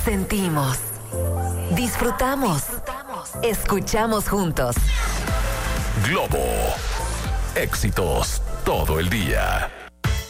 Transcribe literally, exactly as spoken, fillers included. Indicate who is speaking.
Speaker 1: sentimos, disfrutamos, escuchamos juntos.
Speaker 2: Globo. Éxitos todo el día.